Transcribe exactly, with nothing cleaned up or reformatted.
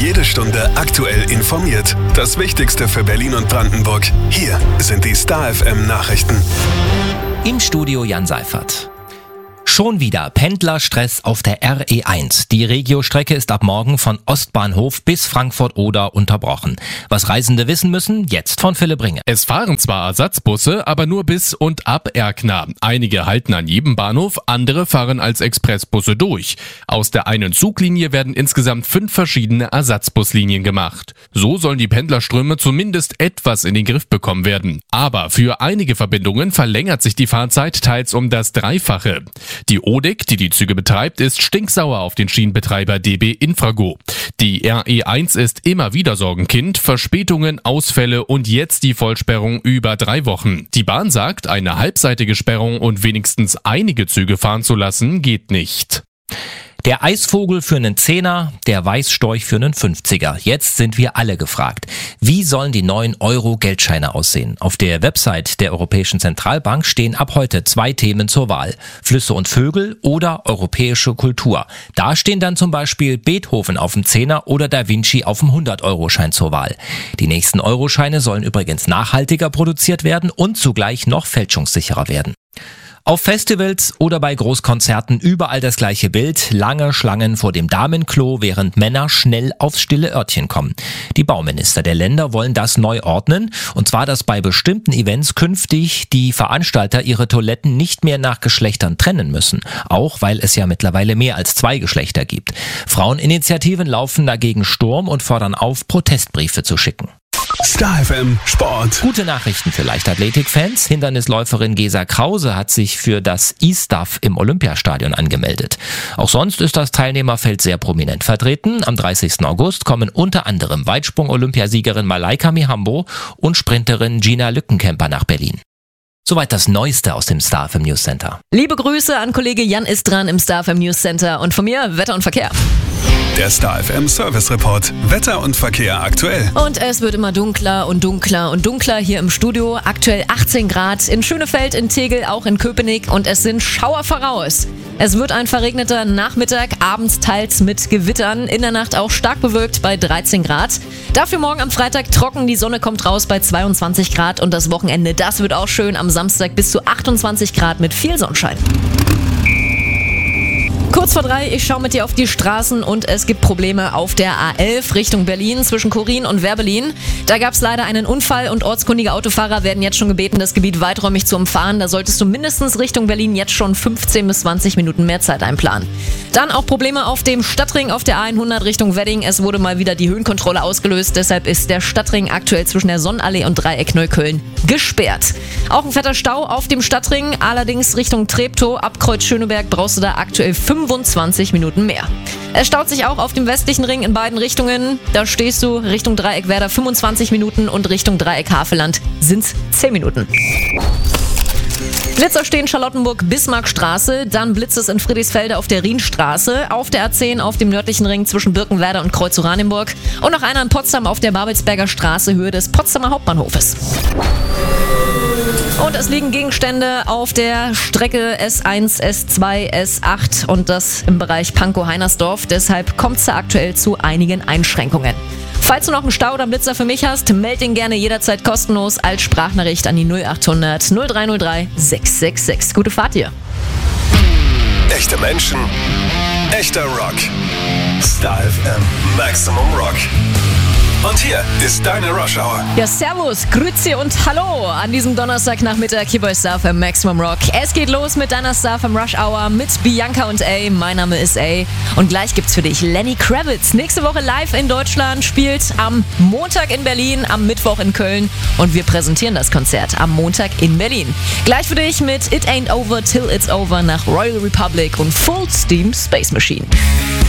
Jede Stunde aktuell informiert. Das Wichtigste für Berlin und Brandenburg. Hier sind die Star F M Nachrichten. Im Studio Jan Seifert. Schon wieder Pendlerstress auf der R E eins. Die Regio-Strecke ist ab morgen von Ostbahnhof bis Frankfurt-Oder unterbrochen. Was Reisende wissen müssen, jetzt von Philipp Ringe. Es fahren zwar Ersatzbusse, aber nur bis und ab Erkner. Einige halten an jedem Bahnhof, andere fahren als Expressbusse durch. Aus der einen Zuglinie werden insgesamt fünf verschiedene Ersatzbuslinien gemacht. So sollen die Pendlerströme zumindest etwas in den Griff bekommen werden. Aber für einige Verbindungen verlängert sich die Fahrzeit teils um das Dreifache. Die O D I C, die die Züge betreibt, ist stinksauer auf den Schienenbetreiber D B Infrago. Die R E eins ist immer wieder Sorgenkind, Verspätungen, Ausfälle und jetzt die Vollsperrung über drei Wochen. Die Bahn sagt, eine halbseitige Sperrung und wenigstens einige Züge fahren zu lassen, geht nicht. Der Eisvogel für einen Zehner, der Weißstorch für einen Fünfziger. Jetzt sind wir alle gefragt. Wie sollen die neuen Euro-Geldscheine aussehen? Auf der Website der Europäischen Zentralbank stehen ab heute zwei Themen zur Wahl. Flüsse und Vögel oder europäische Kultur. Da stehen dann zum Beispiel Beethoven auf dem Zehner oder Da Vinci auf dem hundert-Euro-Schein zur Wahl. Die nächsten Euroscheine sollen übrigens nachhaltiger produziert werden und zugleich noch fälschungssicherer werden. Auf Festivals oder bei Großkonzerten überall das gleiche Bild, lange Schlangen vor dem Damenklo, während Männer schnell aufs stille Örtchen kommen. Die Bauminister der Länder wollen das neu ordnen, und zwar, dass bei bestimmten Events künftig die Veranstalter ihre Toiletten nicht mehr nach Geschlechtern trennen müssen, auch weil es ja mittlerweile mehr als zwei Geschlechter gibt. Fraueninitiativen laufen dagegen Sturm und fordern auf, Protestbriefe zu schicken. Star F M Sport. Gute Nachrichten für Leichtathletik-Fans. Hindernisläuferin Gesa Krause hat sich für das E-Stuff im Olympiastadion angemeldet. Auch sonst ist das Teilnehmerfeld sehr prominent vertreten. Am dreißigsten August kommen unter anderem Weitsprung-Olympiasiegerin Malaika Mihambo und Sprinterin Gina Lückenkämper nach Berlin. Soweit das Neueste aus dem Star F M News Center. Liebe Grüße an Kollege Jan Istran im Star F M News Center und von mir Wetter und Verkehr. Der Star F M Service Report. Wetter und Verkehr aktuell. Und es wird immer dunkler und dunkler und dunkler hier im Studio. Aktuell achtzehn Grad in Schönefeld, in Tegel, auch in Köpenick, und es sind Schauer voraus. Es wird ein verregneter Nachmittag, abends teils mit Gewittern, in der Nacht auch stark bewölkt bei dreizehn Grad. Dafür morgen am Freitag trocken, die Sonne kommt raus bei zweiundzwanzig Grad, und das Wochenende, das wird auch schön, am Samstag bis zu achtundzwanzig Grad mit viel Sonnenschein. Kurz vor drei, ich schaue mit dir auf die Straßen und es gibt Probleme auf der A elf Richtung Berlin zwischen Chorin und Werbelin. Da gab es leider einen Unfall und ortskundige Autofahrer werden jetzt schon gebeten, das Gebiet weiträumig zu umfahren. Da solltest du mindestens Richtung Berlin jetzt schon fünfzehn bis zwanzig Minuten mehr Zeit einplanen. Dann auch Probleme auf dem Stadtring auf der A hundert Richtung Wedding. Es wurde mal wieder die Höhenkontrolle ausgelöst, deshalb ist der Stadtring aktuell zwischen der Sonnenallee und Dreieck Neukölln gesperrt. Auch ein fetter Stau auf dem Stadtring, allerdings Richtung Treptow. Ab Kreuz Schöneberg brauchst du da aktuell fünfundzwanzig Minuten mehr. Es staut sich auch auf dem westlichen Ring in beiden Richtungen. Da stehst du Richtung Dreieck Werder fünfundzwanzig Minuten und Richtung Dreieck Havelland sind's zehn Minuten. Blitzer stehen Charlottenburg-Bismarckstraße, dann blitzt es in Friedrichsfelde auf der Rienstraße, auf der A zehn auf dem nördlichen Ring zwischen Birkenwerder und Kreuz-Oranienburg und noch einer in Potsdam auf der Babelsberger Straße, Höhe des Potsdamer Hauptbahnhofes. Und es liegen Gegenstände auf der Strecke S eins, S zwei, S acht und das im Bereich Pankow-Heinersdorf. Deshalb kommt es da aktuell zu einigen Einschränkungen. Falls du noch einen Stau oder Blitzer für mich hast, melde ihn gerne jederzeit kostenlos als Sprachnachricht an die null achthundert null drei null drei sechs sechs sechs. Gute Fahrt dir. Echte Menschen, echter Rock. Star F M Maximum Rock. Und hier ist deine Rush Hour. Ja, servus, grüezi und hallo an diesem Donnerstagnachmittag hier bei Star F M Maximum Rock. Es geht los mit deiner Star F M Rush Hour mit Bianca und A. Mein Name ist A. Und gleich gibt's für dich Lenny Kravitz. Nächste Woche live in Deutschland, spielt am Montag in Berlin, am Mittwoch in Köln. Und wir präsentieren das Konzert am Montag in Berlin. Gleich für dich mit It Ain't Over Till It's Over nach Royal Republic und Full Steam Space Machine.